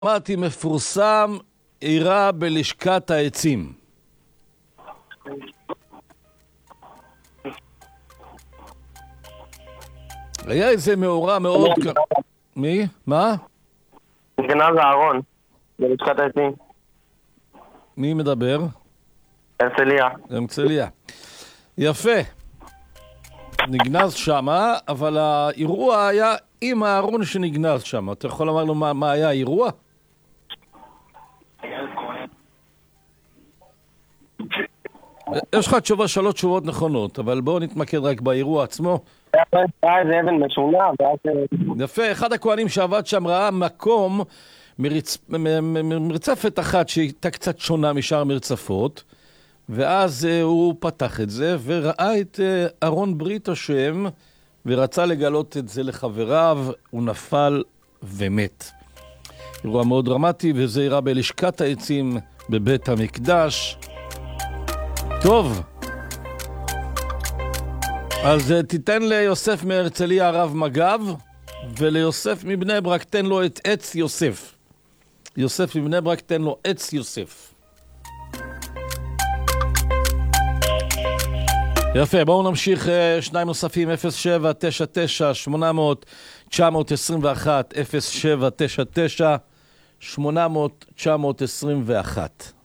אמרתי מפורסם, אירע בלשכת העצים. היה איזה מאורע מאוד... מי? מה? נגנז אהרון, בלשכת העצים. מי מדבר? הרצליה. הרצליה. יפה. נגנז שמה, אבל האירוע היה עם הארון שנגנז שמה. אתה יכול לומר לו מה היה האירוע? יש לך שלוש תשובות נכונות, אבל בואו נתמקד רק באירוע עצמו. היה איזה אבן משונה, יפה, אחד הכהנים שעבד שם ראה מקום מרצפת אחת שהייתה קצת שונה משאר המרצפות, ואז הוא פתח את זה וראה את ארון ברית השם ורצה לגלות את זה לחבריו, הוא נפל ומת. אירוע מאוד דרמטי, וזה אירע בלשכת העצים בבית המקדש. טוב, אז תיתן ליוסף מהרצליה הרב מג"ב, וליוסף מבני ברק תן לו את עץ יוסף. יוסף מבני ברק תן לו עץ יוסף. יפה, בואו נמשיך שניים נוספים, 0799-800-921, 0799-800-921.